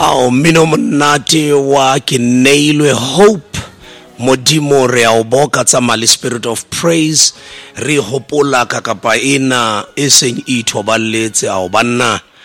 Mino monate wa ke neilwe hope modimo re a o boka tsa mali spirit of praise re hopola ka kapa ina e seng ithobaletse a o banna